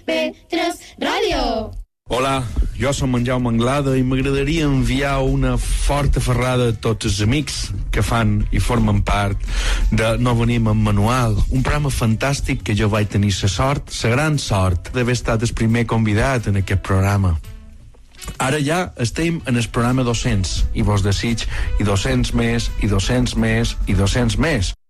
P3 Ràdio. Hola, jo som en Jaume Anglada i m'agradaria enviar una forta ferrada a tots els amics que fan i formen part de No Venim amb Manual, un programa fantàstic que jo vaig tenir la gran sort d'haver estat el primer convidat en aquest programa. Ara ja estem en el programa 200 i vos desig i 200 més, i 200 més, i 200 més.